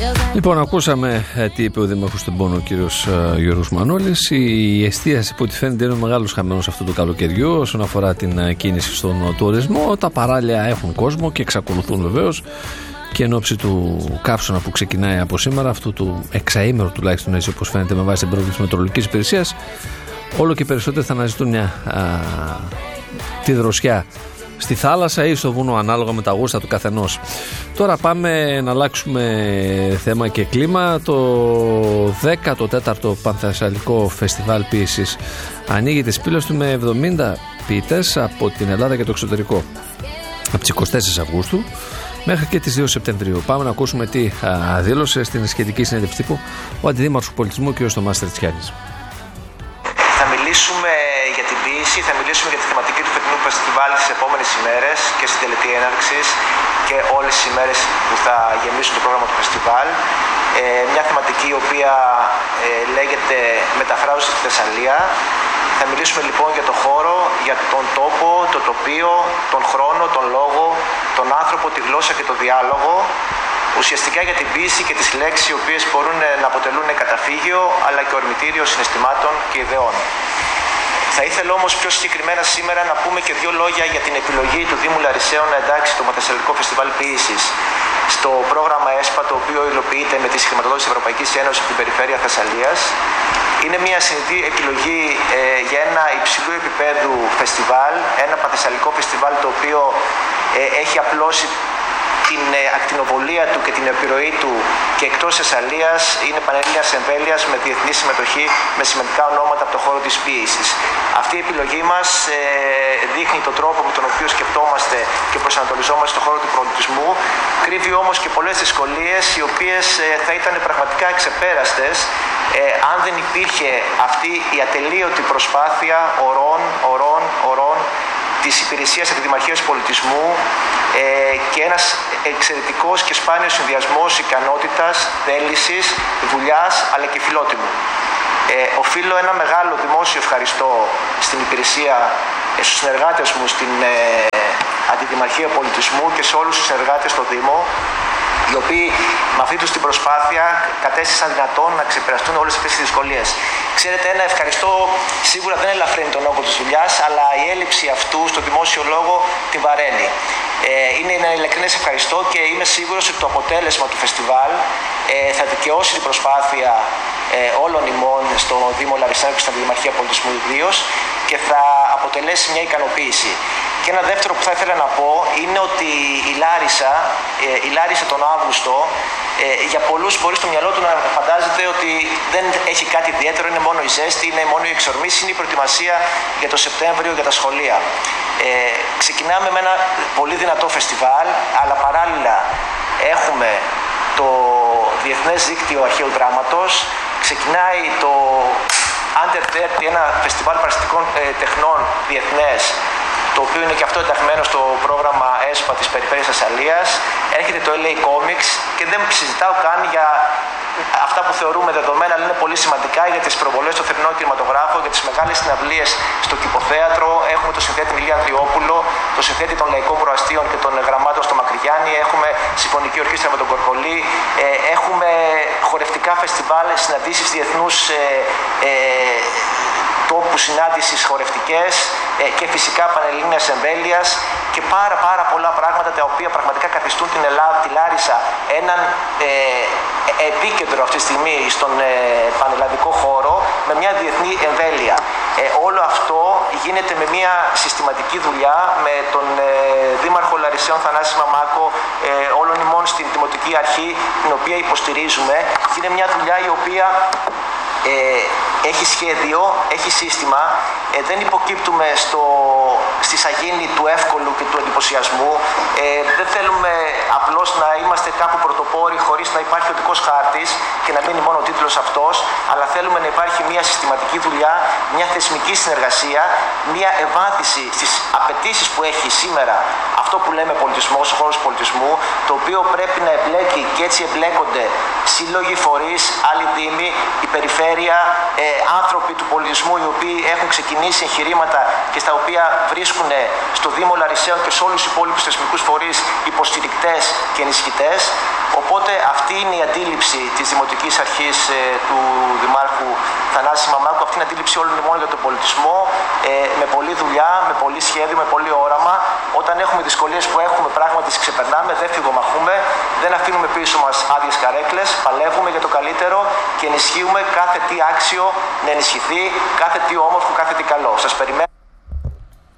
Λοιπόν, ακούσαμε τι είπε ο Δήμαρχος του Πόνο, ο κύριος Γιώργος Μανώλης. Η εστίαση που ό,τι φαίνεται είναι ο μεγάλος χαμένος αυτού του καλοκαιριού όσον αφορά την κίνηση στον τουρισμό. Τα παράλια έχουν κόσμο και εξακολουθούν βεβαίως. Και εν ώψη του καύσωνα που ξεκινάει από σήμερα, αυτού του εξαήμερου τουλάχιστον έτσι όπως φαίνεται με βάση την πρόβληση μετεωρολογικής υπηρεσίας, όλο και περισσότερο θα αναζητούν τη δροσιά στη θάλασσα ή στο βουνό, ανάλογα με τα γούστα του καθενός. Τώρα πάμε να αλλάξουμε θέμα και κλίμα. Το 14ο Πανθεσσαλικό Φεστιβάλ Ποίησης ανοίγει τις πύλες του με 70 ποιητές από την Ελλάδα και το εξωτερικό από τις 24 Αυγούστου μέχρι και τις 2 Σεπτεμβρίου. Πάμε να ακούσουμε τι δήλωσε στην σχετική συνέντευξη τύπου ο Αντιδήμαρχος Πολιτισμού κ. Θωμάς Τερτσιάνης. Θα μιλήσουμε για την ποίηση, θα μιλήσουμε για τη θεματική του φετινού φεστιβάλ τις επόμενες ημέρες και στην τελετή έναρξης και όλες τις ημέρες που θα γεμίσουν το πρόγραμμα του φεστιβάλ. Μια θεματική η οποία λέγεται «Μεταφράζω στη Θεσσαλία». Θα μιλήσουμε λοιπόν για τον χώρο, για τον τόπο, το τοπίο, τον χρόνο, τον λόγο, τον άνθρωπο, τη γλώσσα και το διάλογο. Ουσιαστικά για την ποίηση και τις λέξεις οι οποίες μπορούν να αποτελούν καταφύγιο αλλά και ορμητήριο συναισθημάτων και ιδεών. Θα ήθελα όμως πιο συγκεκριμένα σήμερα να πούμε και δύο λόγια για την επιλογή του Δήμου Λαρισαίων να εντάξει το Πανθεσσαλικό Φεστιβάλ Ποίησης στο πρόγραμμα ΕΣΠΑ, το οποίο υλοποιείται με τη χρηματοδότηση της Ευρωπαϊκής Ένωσης από την Περιφέρεια Θεσσαλίας. Είναι μια συνειδητή επιλογή για ένα υψηλού επίπεδου φεστιβάλ, ένα πανθεσσαλικό φεστιβάλ το οποίο έχει απλώσει την ακτινοβολία του και την επιρροή του και εκτός Θεσσαλίας, είναι πανελλήνιας εμβέλειας με διεθνή συμμετοχή με σημαντικά ονόματα από το χώρο της ποίησης. Αυτή η επιλογή μας δείχνει τον τρόπο με τον οποίο σκεφτόμαστε και προσανατολιζόμαστε στον χώρο του πολιτισμού, κρύβει όμως και πολλές δυσκολίες οι οποίες θα ήταν πραγματικά εξεπέραστες αν δεν υπήρχε αυτή η ατελείωτη προσπάθεια ωρών της υπηρεσίας Αντιδημαρχίας Πολιτισμού και ένας εξαιρετικός και σπάνιος συνδυασμός ικανότητας, θέλησης, δουλειάς αλλά και φιλότιμου. Οφείλω ένα μεγάλο δημόσιο ευχαριστώ στην υπηρεσία, στους συνεργάτες μου στην Αντιδημαρχία Πολιτισμού και σε όλους τους συνεργάτες στο Δήμο, οι οποίοι με αυτή τους την προσπάθεια κατέστησαν δυνατόν να ξεπεραστούν όλες αυτές τις δυσκολίες. Ξέρετε, ένα ευχαριστώ σίγουρα δεν ελαφρύνει τον όγκο της δουλειάς, αλλά η έλλειψη αυτού στο δημόσιο λόγο την βαραίνει. Είναι ένα ειλικρινές ευχαριστώ και είμαι σίγουρος ότι το αποτέλεσμα του φεστιβάλ θα δικαιώσει την προσπάθεια όλων ημών στο Δήμο Λαρισαίων και στην Αντιδημαρχία Πολιτισμού ιδίως και θα αποτελέσει μια ικανοποίηση. Και ένα δεύτερο που θα ήθελα να πω είναι ότι η Λάρισα τον Αύγουστο για πολλούς μπορεί στο μυαλό του να φαντάζεται ότι δεν έχει κάτι ιδιαίτερο, είναι μόνο η ζέστη, είναι μόνο η εξορμήση, είναι η προετοιμασία για το Σεπτέμβριο για τα σχολεία. Ξεκινάμε με ένα πολύ δυνατό φεστιβάλ, αλλά παράλληλα έχουμε το Διεθνές Δίκτυο Αρχαίου Δράματος, ξεκινάει το Under 30, ένα φεστιβάλ παραστατικών τεχνών διεθνές, το οποίο είναι και αυτό ενταγμένο στο πρόγραμμα ΕΣΠΑ της Περιφέρειας Θεσσαλίας. Έρχεται το LA Comics και δεν συζητάω καν για αυτά που θεωρούμε δεδομένα, αλλά είναι πολύ σημαντικά για τις προβολές στο θερινό κινηματογράφο, για τις μεγάλες συναυλίες στο Κηποθέατρο. Έχουμε το συνθέτη Ηλία Ανδριόπουλο, το συνθέτη των λαϊκών προαστίων και των γραμμάτων στο Μακρυγιάννη, έχουμε συμφωνική ορχήστρα με τον Κορκολί, έχουμε χορευτικά φεστιβάλ, συναντήσεις διεθνούς τόπου συνάντησης χορευτικές και φυσικά πανελλήνιας εμβέλειας και πάρα πολλά πράγματα τα οποία πραγματικά καθιστούν την Ελλάδα, τη Λάρισα, έναν επίκεντρο αυτή τη στιγμή στον πανελλαδικό χώρο με μια διεθνή εμβέλεια. Όλο αυτό γίνεται με μια συστηματική δουλειά με τον Δήμαρχο Λαρισαίων Θανάση Μαμάκο, όλων ημών στην Δημοτική Αρχή, την οποία υποστηρίζουμε. Και είναι μια δουλειά η οποία έχει σχέδιο, έχει σύστημα, δεν υποκύπτουμε στη σαγίνη του εύκολου και του εντυπωσιασμού. Δεν θέλουμε απλώς να είμαστε κάπου πρωτοπόροι χωρίς να υπάρχει οδικός χάρτης και να μείνει μόνο ο τίτλος αυτός, αλλά θέλουμε να υπάρχει μια συστηματική δουλειά, μια θεσμική συνεργασία, μια ευάθυνση στις απαιτήσεις που έχει σήμερα αυτό που λέμε πολιτισμός, ο χώρος πολιτισμού, το οποίο πρέπει να εμπλέκει και έτσι εμπλέκονται σύλλογοι, φορείς, άλλοι δήμοι, η περιφέρεια, άνθρωποι του πολιτισμού οι οποίοι έχουν ξεκινήσει εγχειρήματα και στα οποία βρίσκουν στο Δήμο Λαρισαίων και σε όλους τους υπόλοιπους θεσμικούς φορείς υποστηρικτές και ενισχυτές. Οπότε αυτή είναι η αντίληψη της Δημοτικής Αρχής του Δημάρχου Θανάση Μαμάκου, αυτή είναι η αντίληψη όλων ημών για τον πολιτισμό, με πολλή δουλειά, με πολύ σχέδιο, με πολύ όραμα. Όταν έχουμε δυσκολίες που έχουμε, πράγματι τις ξεπερνάμε, δεν φυγομαχούμε, δεν αφήνουμε πίσω μας άδειες καρέκλες, παλεύουμε για το καλύτερο και ενισχύουμε κάθε τι άξιο να ενισχυθεί, κάθε τι όμορφο, κάθε τι καλό. Σας περιμένω.